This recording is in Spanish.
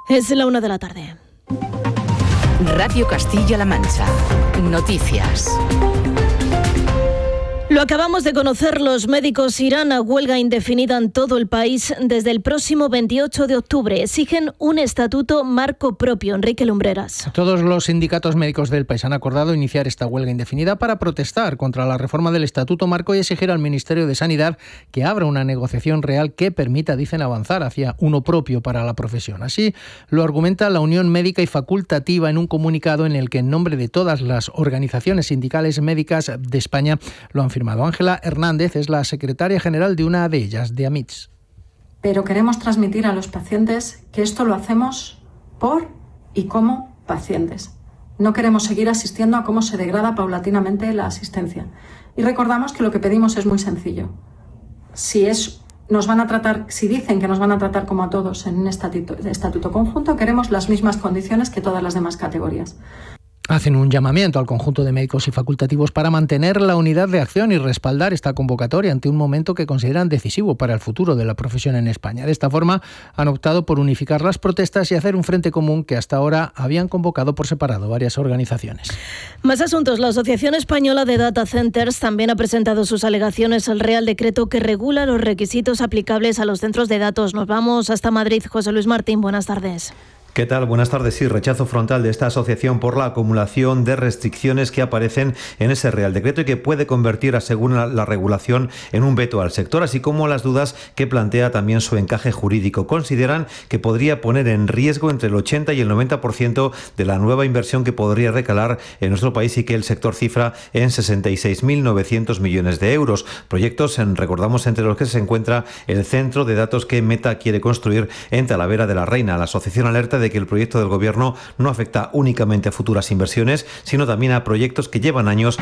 Es la 1 de la tarde. Radio Castilla-La Mancha. Noticias. Lo acabamos de conocer, los médicos irán a huelga indefinida en todo el país desde el próximo 28 de octubre. Exigen un estatuto marco propio. Enrique Lumbreras. Todos los sindicatos médicos del país han acordado iniciar esta huelga indefinida para protestar contra la reforma del estatuto marco y exigir al Ministerio de Sanidad que abra una negociación real que permita, dicen, avanzar hacia uno propio para la profesión. Así lo argumenta la Unión Médica y Facultativa en un comunicado en el que, en nombre de todas las organizaciones sindicales médicas de España, lo han firmado. Ángela Hernández es la secretaria general de una de ellas, de AMITS. Pero queremos transmitir a los pacientes que esto lo hacemos por y como pacientes. No queremos seguir asistiendo a cómo se degrada paulatinamente la asistencia. Y recordamos que lo que pedimos es muy sencillo. Si dicen que nos van a tratar como a todos en un estatuto conjunto, queremos las mismas condiciones que todas las demás categorías. Hacen un llamamiento al conjunto de médicos y facultativos para mantener la unidad de acción y respaldar esta convocatoria ante un momento que consideran decisivo para el futuro de la profesión en España. De esta forma, han optado por unificar las protestas y hacer un frente común que hasta ahora habían convocado por separado varias organizaciones. Más asuntos. La Asociación Española de Data Centers también ha presentado sus alegaciones al Real Decreto que regula los requisitos aplicables a los centros de datos. Nos vamos hasta Madrid. José Luis Martín, buenas tardes. ¿Qué tal? Buenas tardes. Sí, rechazo frontal de esta asociación por la acumulación de restricciones que aparecen en ese Real Decreto y que puede convertir, según la regulación, en un veto al sector, así como las dudas que plantea también su encaje jurídico. Consideran que podría poner en riesgo entre el 80 y el 90% de la nueva inversión que podría recalar en nuestro país y que el sector cifra en 66.900 millones de euros. Proyectos, recordamos, entre los que se encuentra el centro de datos que Meta quiere construir en Talavera de la Reina. La asociación alerta de que el proyecto del Gobierno no afecta únicamente a futuras inversiones, sino también a proyectos que llevan años